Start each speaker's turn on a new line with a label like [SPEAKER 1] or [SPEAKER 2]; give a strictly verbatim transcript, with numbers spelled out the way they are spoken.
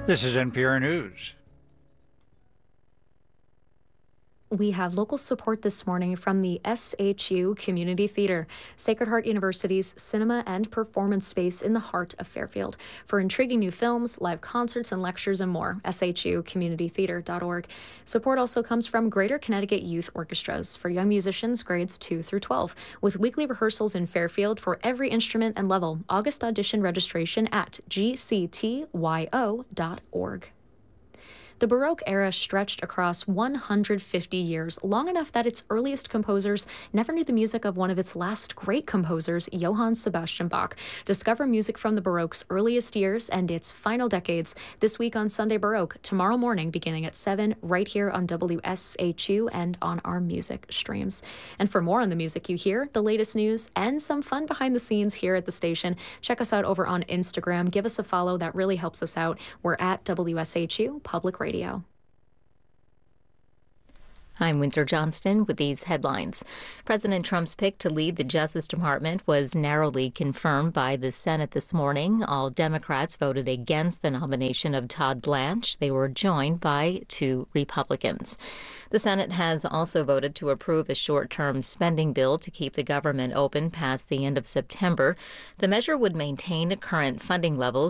[SPEAKER 1] This is N P R News.
[SPEAKER 2] We have local support this morning from the S H U Community Theatre, Sacred Heart University's cinema and performance space in the heart of Fairfield. For intriguing new films, live concerts and lectures and more, s h u community theatre dot org. Support also comes from Greater Connecticut Youth Orchestras for young musicians grades two through twelve, with weekly rehearsals in Fairfield for every instrument and level. August audition registration at g c t y o dot org. The Baroque era stretched across one hundred fifty years, long enough that its earliest composers never knew the music of one of its last great composers, Johann Sebastian Bach. Discover music from the Baroque's earliest years and its final decades this week on Sunday Baroque, tomorrow morning beginning at seven, right here on W S H U and on our music streams. And for more on the music you hear, the latest news, and some fun behind the scenes here at the station, check us out over on Instagram. Give us a follow. That really helps us out. We're at W S H U Public Radio. Radio.
[SPEAKER 3] I'm Windsor Johnston with these headlines. President Trump's pick to lead the Justice Department was narrowly confirmed by the Senate this morning. All Democrats voted against the nomination of Todd Blanche. They were joined by two Republicans. The Senate has also voted to approve a short-term spending bill to keep the government open past the end of September. The measure would maintain current funding levels